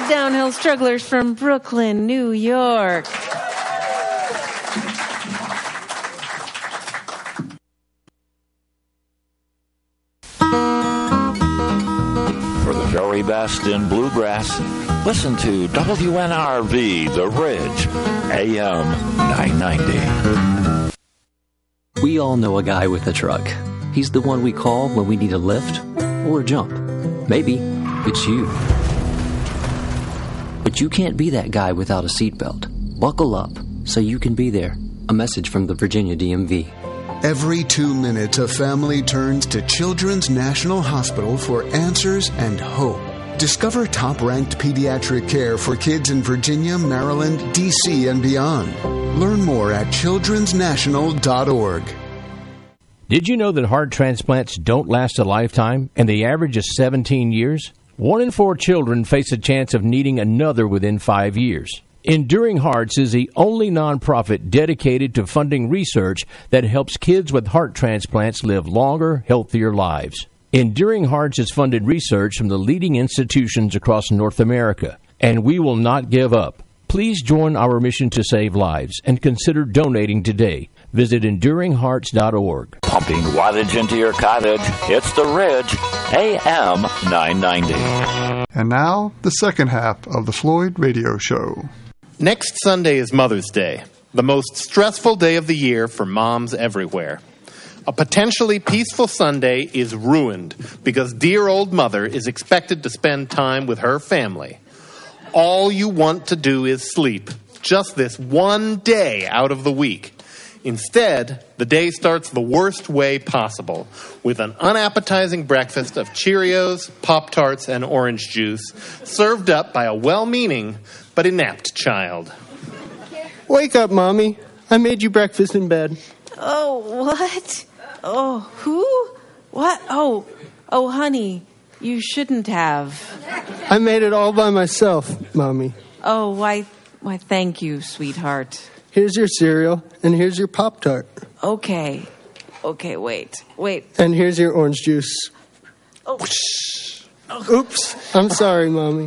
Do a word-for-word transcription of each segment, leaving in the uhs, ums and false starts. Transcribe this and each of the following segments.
downhill strugglers from Brooklyn, New York. For the very best in bluegrass, listen to W N R V The Ridge, A M nine ninety. We all know a guy with a truck. He's the one we call when we need a lift or a jump. Maybe it's you. But you can't be that guy without a seatbelt. Buckle up so you can be there. A message from the Virginia D M V. Every two minutes, a family turns to Children's National Hospital for answers and hope. Discover top-ranked pediatric care for kids in Virginia, Maryland, D C, and beyond. Learn more at children's national dot org. Did you know that heart transplants don't last a lifetime, and the average is seventeen years? One in four children face a chance of needing another within five years. Enduring Hearts is the only nonprofit dedicated to funding research that helps kids with heart transplants live longer, healthier lives. Enduring Hearts has funded research from the leading institutions across North America, and we will not give up. Please join our mission to save lives and consider donating today. Visit enduring hearts dot org. Pumping wattage into your cottage, it's The Ridge, A M nine ninety. And now, the second half of the Floyd Radio Show. Next Sunday is Mother's Day, the most stressful day of the year for moms everywhere. A potentially peaceful Sunday is ruined because dear old mother is expected to spend time with her family. All you want to do is sleep, just this one day out of the week. Instead, the day starts the worst way possible, with an unappetizing breakfast of Cheerios, Pop-Tarts, and orange juice, served up by a well-meaning but inept child. Wake up, Mommy. I made you breakfast in bed. Oh, what? Oh, who? What? Oh, oh, honey, you shouldn't have. I made it all by myself, Mommy. Oh, why, why, thank you, sweetheart. Here's your cereal, and here's your Pop-Tart. Okay. Okay, wait, wait. And here's your orange juice. Oh. Oops. I'm sorry, Mommy.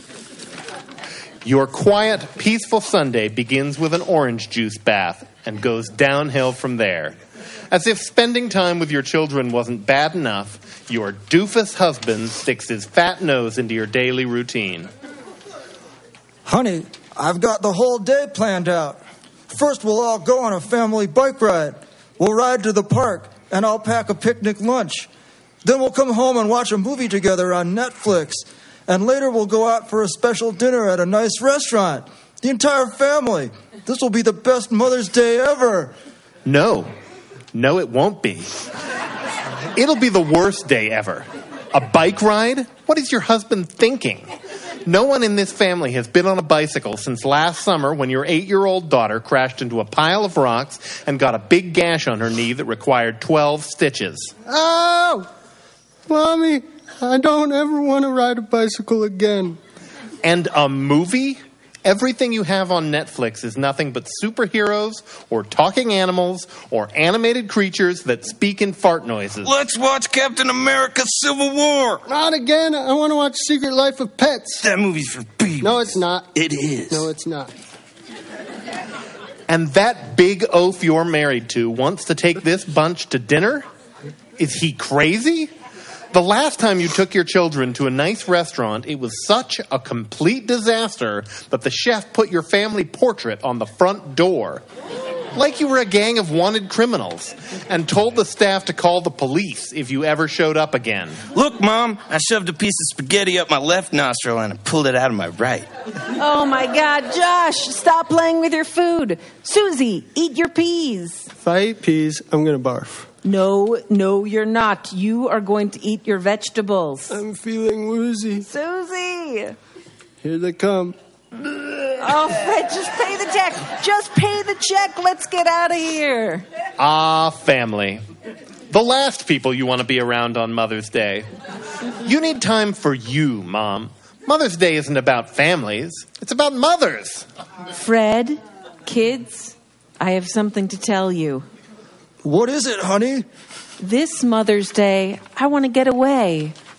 Your quiet, peaceful Sunday begins with an orange juice bath and goes downhill from there. As if spending time with your children wasn't bad enough, your doofus husband sticks his fat nose into your daily routine. Honey, I've got the whole day planned out. First, we'll all go on a family bike ride. We'll ride to the park, and I'll pack a picnic lunch. Then we'll come home and watch a movie together on Netflix. And later we'll go out for a special dinner at a nice restaurant. The entire family. This will be the best Mother's Day ever. No. No, it won't be. It'll be the worst day ever. A bike ride? What is your husband thinking? No one in this family has been on a bicycle since last summer when your eight-year-old daughter crashed into a pile of rocks and got a big gash on her knee that required twelve stitches. Oh! Mommy, I don't ever want to ride a bicycle again. And a movie? Everything you have on Netflix is nothing but superheroes or talking animals or animated creatures that speak in fart noises. Let's watch Captain America Civil War. Not again. I want to watch Secret Life of Pets. That movie's for babies. No, it's not. It is. No, it's not. And that big oaf you're married to wants to take this bunch to dinner? Is he crazy? The last time you took your children to a nice restaurant, it was such a complete disaster that the chef put your family portrait on the front door. Like you were a gang of wanted criminals, and told the staff to call the police if you ever showed up again. Look, Mom, I shoved a piece of spaghetti up my left nostril and I pulled it out of my right. Oh, my God, Josh, stop playing with your food. Susie, eat your peas. If I eat peas, I'm going to barf. No, no, you're not. You are going to eat your vegetables. I'm feeling woozy. Susie! Here they come. Oh, Fred, just pay the check. Just pay the check. Let's get out of here. Ah, family. The last people you want to be around on Mother's Day. You need time for you, Mom. Mother's Day isn't about families. It's about mothers. Fred, kids, I have something to tell you. What is it, honey? This Mother's Day, I want to get away.